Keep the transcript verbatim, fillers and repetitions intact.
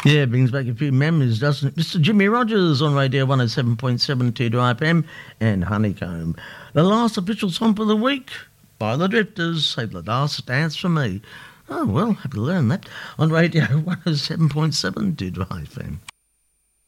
Yeah, brings back a few memories, doesn't it? Mister Jimmy Rogers on Radio one oh seven point seven Two F M and Honeycomb. The last official song for the week by the Drifters, Save the Last Dance for Me. Oh, well, have to learn that on Radio one oh seven point seven Two F M.